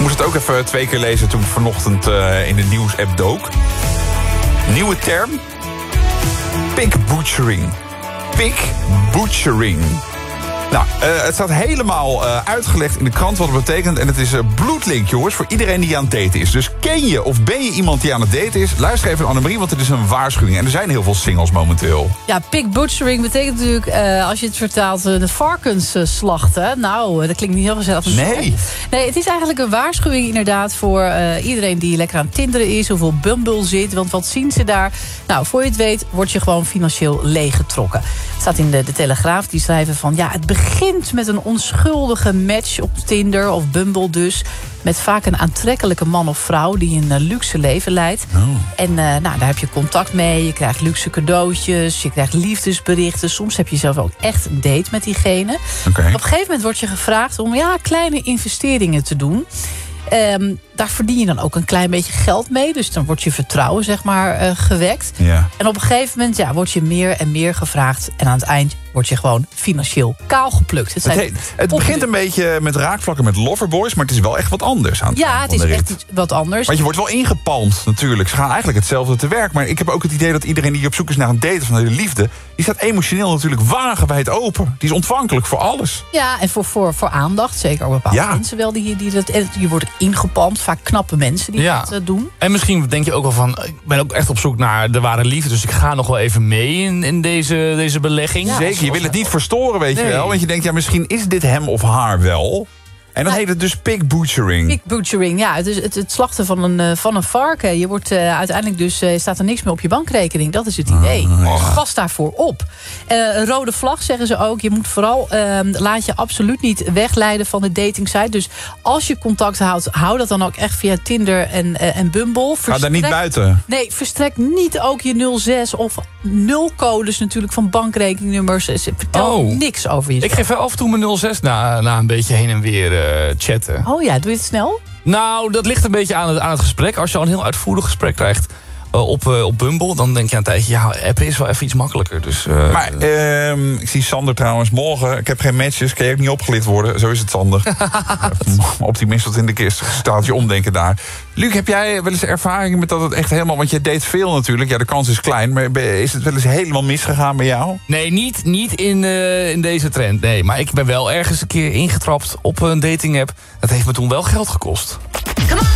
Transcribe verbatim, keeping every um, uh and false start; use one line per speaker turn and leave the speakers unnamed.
moest het ook even twee keer lezen toen ik vanochtend uh, in de nieuws-app dook. Nieuwe term. Pig butchering. Pig butchering. Nou, uh, het staat helemaal uh, uitgelegd in de krant wat het betekent. En het is uh, bloedlink, jongens, voor iedereen die aan het daten is. Dus ken je of ben je iemand die aan het daten is? Luister even naar Annemarie, want het is een waarschuwing. En er zijn heel veel singles momenteel.
Ja, pig butchering betekent natuurlijk, uh, als je het vertaalt, uh, de varkens uh, slachten. Nou, dat klinkt niet heel gezellig.
Nee.
Nee, het is eigenlijk een waarschuwing inderdaad voor uh, iedereen die lekker aan het tinderen is. Of op Bumble zit. Want wat zien ze daar? Nou, voor je het weet, word je gewoon financieel leeggetrokken. Het staat in de, de Telegraaf, die schrijven van, ja, het begint met een onschuldige match op Tinder of Bumble dus. Met vaak een aantrekkelijke man of vrouw die een uh, luxe leven leidt.
Oh.
En uh, nou, daar heb je contact mee. Je krijgt luxe cadeautjes. Je krijgt liefdesberichten. Soms heb je zelf ook echt een date met diegene.
Okay.
Op een gegeven moment word je gevraagd om ja, kleine investeringen te doen. Um, daar verdien je dan ook een klein beetje geld mee. Dus dan wordt je vertrouwen zeg maar uh, gewekt.
Ja.
En op een gegeven moment ja, word je meer en meer gevraagd. En aan het eind word je gewoon financieel kaal geplukt. Het, zijn
het, heet, het begint een beetje met raakvlakken met loverboys, maar het is wel echt wat anders aan het
Ja, het is echt iets wat anders.
Want je wordt wel ingepalmd natuurlijk. Ze gaan eigenlijk hetzelfde te werk. Maar ik heb ook het idee dat iedereen die op zoek is naar een date of naar de liefde, die staat emotioneel natuurlijk wagenwijd open. Die is ontvankelijk voor alles.
Ja, en voor, voor, voor aandacht. Zeker ook bepaalde
ja.
mensen wel. Die, die dat, je wordt ingepalmd. Vaak knappe mensen die
ja.
dat uh, doen.
En misschien denk je ook wel van, ik ben ook echt op zoek naar de ware liefde. Dus ik ga nog wel even mee in, in deze, deze belegging.
Ja,
Zeker, je wil het niet verstoren, weet nee. je wel. Want je denkt, ja, misschien is dit hem of haar wel. En dan ja. heet het dus pig butchering.
Pig butchering, ja. Het, het, het slachten van een, uh, van een varken. Je wordt uh, uiteindelijk dus, uh, staat er niks meer op je bankrekening. Dat is het idee.
Uh, ja.
Pas daarvoor op. Uh, een rode vlag zeggen ze ook. Je moet vooral, uh, laat je absoluut niet wegleiden van de datingsite. Dus als je contact houdt, hou dat dan ook echt via Tinder en, uh, en Bumble.
Verstrek, Ga daar niet buiten.
Nee, verstrek niet ook je nul zes of nulcodes natuurlijk van bankrekeningnummers. Vertel
oh.
niks over jezelf.
Ik geef af en toe mijn nul zes na, na een beetje heen en weer uh, chatten.
Oh ja, doe je het snel?
Nou, dat ligt een beetje aan het, aan het gesprek. Als je al een heel uitvoerig gesprek krijgt uh, op, uh, op Bumble, dan denk je aan een tijdje, ja, appen is wel even iets makkelijker. Dus, uh,
maar uh, ik zie Sander trouwens morgen. Ik heb geen matches, kan je ook niet opgelicht worden. Zo is het, Sander. Optimist tot in de kist. Staaltje omdenken daar. Luc, heb jij wel eens ervaring met dat het echt helemaal, want je date veel natuurlijk. Ja, de kans is klein, maar is het wel eens helemaal misgegaan bij jou?
Nee, niet, niet in, uh, in deze trend. Nee, maar ik ben wel ergens een keer ingetrapt op een dating app. Dat heeft me toen wel geld gekost.